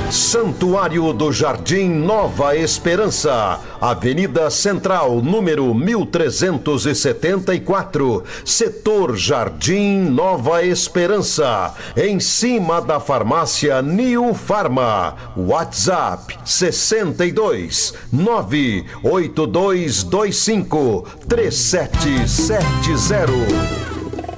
Santuário do Jardim Nova Esperança, Avenida Central, número 1374, Setor Jardim Nova Esperança, em cima da farmácia New Farma. WhatsApp 62 98225 3770.